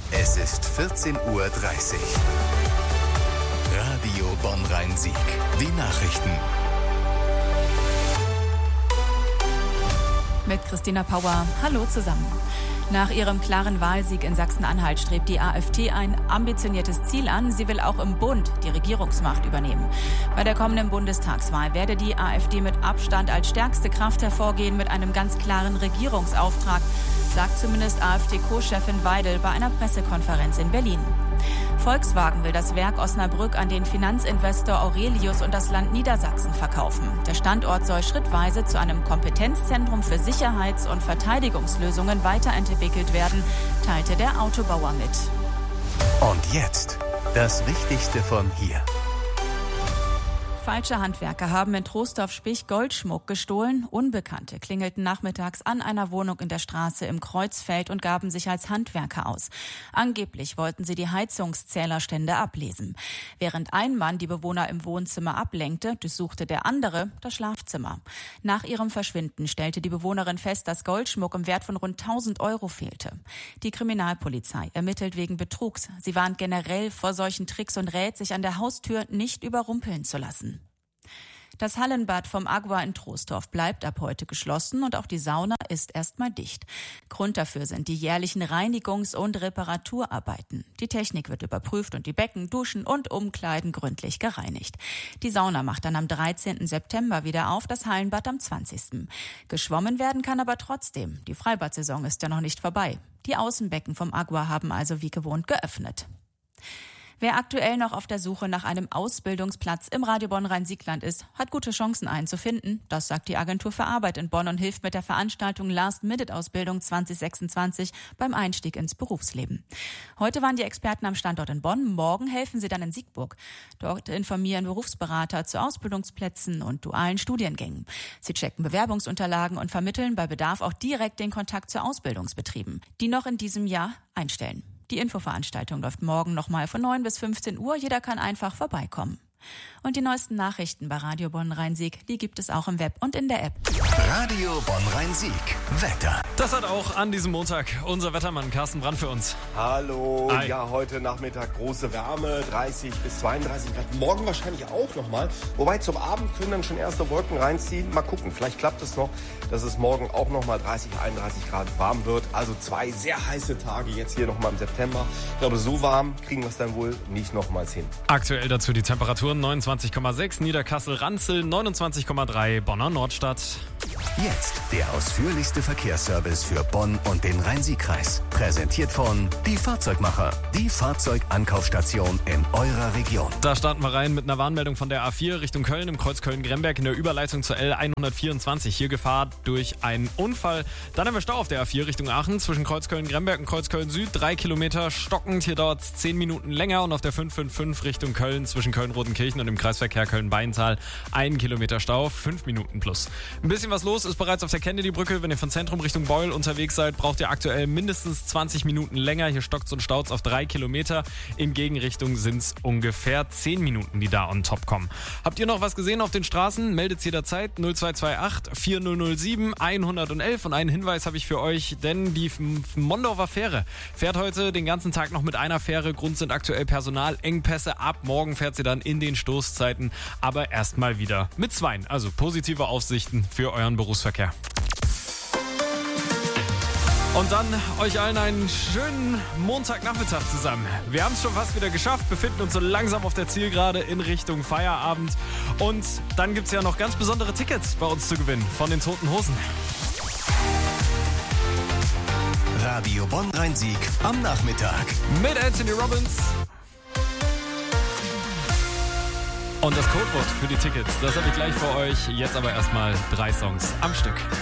Es ist 14:30 Uhr. Radio Bonn-Rhein-Sieg. Die Nachrichten. Mit Christina Pauer. Hallo zusammen. Nach ihrem klaren Wahlsieg in Sachsen-Anhalt strebt die AfD ein ambitioniertes Ziel an. Sie will auch im Bund die Regierungsmacht übernehmen. Bei der kommenden Bundestagswahl werde die AfD mit Abstand als stärkste Kraft hervorgehen mit einem ganz klaren Regierungsauftrag, sagt zumindest AfD-Co-Chefin Weidel bei einer Pressekonferenz in Berlin. Volkswagen will das Werk Osnabrück an den Finanzinvestor Aurelius und das Land Niedersachsen verkaufen. Der Standort soll schrittweise zu einem Kompetenzzentrum für Sicherheits- und Verteidigungslösungen weiterentwickelt werden, teilte der Autobauer mit. Und jetzt das Wichtigste von hier. Falsche Handwerker haben in Trostorf-Spich Goldschmuck gestohlen. Unbekannte klingelten nachmittags an einer Wohnung in der Straße im Kreuzfeld und gaben sich als Handwerker aus. Angeblich wollten sie die Heizungszählerstände ablesen. Während ein Mann die Bewohner im Wohnzimmer ablenkte, durchsuchte der andere das Schlafzimmer. Nach ihrem Verschwinden stellte die Bewohnerin fest, dass Goldschmuck im Wert von rund 1.000 Euro fehlte. Die Kriminalpolizei ermittelt wegen Betrugs. Sie warnt generell vor solchen Tricks und rät, sich an der Haustür nicht überrumpeln zu lassen. Das Hallenbad vom Agua in Trostorf bleibt ab heute geschlossen und auch die Sauna ist erstmal dicht. Grund dafür sind die jährlichen Reinigungs- und Reparaturarbeiten. Die Technik wird überprüft und die Becken, Duschen und Umkleiden gründlich gereinigt. Die Sauna macht dann am 13. September wieder auf, das Hallenbad am 20. Geschwommen werden kann aber trotzdem. Die Freibadsaison ist ja noch nicht vorbei. Die Außenbecken vom Agua haben also wie gewohnt geöffnet. Wer aktuell noch auf der Suche nach einem Ausbildungsplatz im Radio Bonn-Rhein-Sieg-Land ist, hat gute Chancen, einen zu finden. Das sagt die Agentur für Arbeit in Bonn und hilft mit der Veranstaltung Last-Minute-Ausbildung 2026 beim Einstieg ins Berufsleben. Heute waren die Experten am Standort in Bonn, morgen helfen sie dann in Siegburg. Dort informieren Berufsberater zu Ausbildungsplätzen und dualen Studiengängen. Sie checken Bewerbungsunterlagen und vermitteln bei Bedarf auch direkt den Kontakt zu Ausbildungsbetrieben, die noch in diesem Jahr einstellen. Die Infoveranstaltung läuft morgen nochmal von 9 bis 15 Uhr. Jeder kann einfach vorbeikommen. Und die neuesten Nachrichten bei Radio Bonn-Rhein-Sieg, die gibt es auch im Web und in der App. Radio Bonn-Rhein-Sieg. Wetter. Das hat auch an diesem Montag unser Wettermann Carsten Brandt für uns. Hallo, Hi. Ja, heute Nachmittag große Wärme, 30 bis 32 Grad. Morgen wahrscheinlich auch nochmal. Wobei zum Abend können dann schon erste Wolken reinziehen. Mal gucken, vielleicht klappt es noch, dass es morgen auch nochmal 30, 31 Grad warm wird. Also 2 sehr heiße Tage jetzt hier nochmal im September. Ich glaube, so warm kriegen wir es dann wohl nicht nochmals hin. Aktuell dazu die Temperaturen 29,6, Niederkassel-Ranzel 29,3, Bonner Nordstadt. Jetzt der ausführlichste Verkehrsservice für Bonn und den Rhein-Sieg-Kreis. Präsentiert von Die Fahrzeugmacher, die Fahrzeugankaufstation in eurer Region. Da starten wir rein mit einer Warnmeldung von der A4 Richtung Köln im Kreuz Köln-Gremberg in der Überleitung zur L124. Hier Gefahr durch einen Unfall. Dann haben wir Stau auf der A4 Richtung Aachen zwischen Kreuz Köln-Gremberg und Kreuz Köln-Süd. 3 Kilometer stockend. Hier dauert es 10 Minuten länger. Und auf der 555 Richtung Köln zwischen Köln-Rotenkirchen und dem Kreisverkehr Köln-Beintal 1 Kilometer Stau, 5 Minuten plus. Ein bisschen was los ist bereits auf der Kennedy-Brücke. Wenn ihr von Zentrum Richtung Beul unterwegs seid, braucht ihr aktuell mindestens 20 Minuten länger. Hier stockt und staut auf 3 Kilometer. In Gegenrichtung sind es ungefähr 10 Minuten, die da on top kommen. Habt ihr noch was gesehen auf den Straßen? Meldet jederzeit 0228 4007 111. Und einen Hinweis habe ich für euch, denn die Mondorfer Fähre fährt heute den ganzen Tag noch mit einer Fähre. Grund sind aktuell Personalengpässe. Ab morgen fährt sie dann in den Stoßzeiten, aber erstmal wieder mit 2. Also positive Aussichten für euren Berufsverkehr. Und dann euch allen einen schönen Montagnachmittag zusammen. Wir haben es schon fast wieder geschafft, befinden uns so langsam auf der Zielgerade in Richtung Feierabend. Und dann gibt es ja noch ganz besondere Tickets bei uns zu gewinnen von den Toten Hosen. Radio Bonn-Rhein-Sieg am Nachmittag. Mit Anthony Robbins. Und das Codewort für die Tickets, das habe ich gleich für euch. Jetzt aber erstmal 3 Songs am Stück.